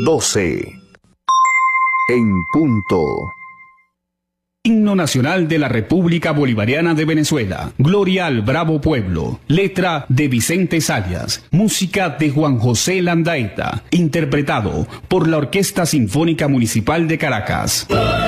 12. En punto. Himno Nacional de la República Bolivariana de Venezuela. Gloria al bravo pueblo. Letra de Vicente Sayas. Música de Juan José Landaeta. Interpretado por la Orquesta Sinfónica Municipal de Caracas.